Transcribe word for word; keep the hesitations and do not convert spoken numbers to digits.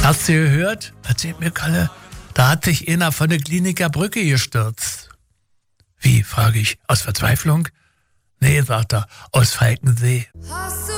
Hast du gehört? Erzählt mir Kalle. Da hat sich einer von der Kliniker Brücke gestürzt. Wie, frage ich, aus Verzweiflung? Nee, sagt er, aus Falkensee.